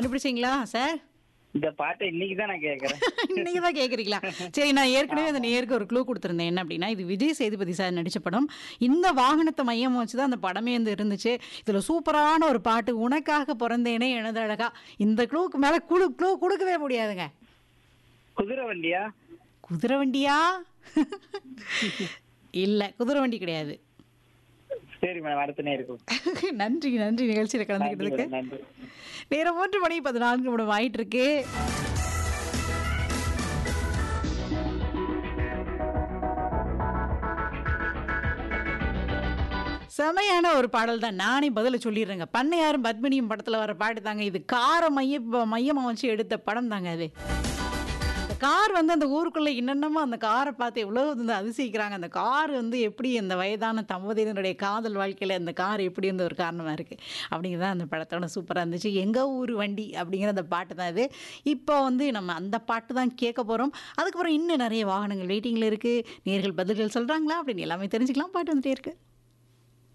கண்டுபிடிச்சீங்களா sir? இந்த பாட்டை இன்னைக்கு தான் நான் கேட்கறேன். இன்னைக்கு தான் கேட்குறீங்களா? சரி, நான் ஏற்கனவே அந்த நேயருக்கு ஒரு க்ளூ குடுத்துருந்தேன். என்ன அப்டின்னா, இது விஜய் சேதுபதி சார் நடிச்ச படம். இந்த வாகனத்த மையமா வச்சு தான் அந்த படமே வந்து இருந்துச்சு. இதுல சூப்பரான ஒரு பாட்டு, "உனக்காக பொறந்தேனே எனதழகா." இந்த க்ளூக்கு மேல க்ளூ குடுக்கவே முடியாதுங்க. குதிரை வண்டியா? குதிரை வண்டியா? இல்ல, குதிரை வண்டி கிடையாது. சரி மேடம், அடுத்த நேரம். நன்றி, நன்றி நிகழ்ச்சியில நன்றி கலந்துக்கிட்டதுக்கு. மேடம், நன்றி. நேரம் 3:14 ஆயிட்டிருக்கு. செமையான ஒரு பாடல் தான். நானே பதில சொல்லிடுறேங்க. பண்ணையாரும் பத்மினியும் படத்துல வர பாட்டு தாங்க இது. கார மையமா வச்சு எடுத்த படம் தாங்க அது. அந்த கார் வந்து அந்த ஊருக்குள்ள என்னென்னமோ அந்த காரை பார்த்து எவ்வளோ வந்து அதிசயிக்கிறாங்க. அந்த கார் வந்து எப்படி அந்த வயதான தம்பதியினருடைய காதல் வாழ்க்கையில அந்த கார் எப்படி வந்து ஒரு காரணமா இருக்கு. அப்படிங்கிறது அந்த படத்தோட சூப்பரா இருந்துச்சு. எங்க ஊரு வண்டி அப்படிங்கிற அந்த பாட்டு தான் இது. இப்போ வந்து நம்ம அந்த பாட்டு தான் கேட்க போறோம். அதுக்கப்புறம் இன்னும் நிறைய வாகனங்கள் வெயிட்டிங்ல இருக்கு. நேயர்கள் பதில்கள் சொல்றாங்களா அப்படின்னு எல்லாமே தெரிஞ்சுக்கலாம். பாட்டு வந்துட்டே இருக்கு.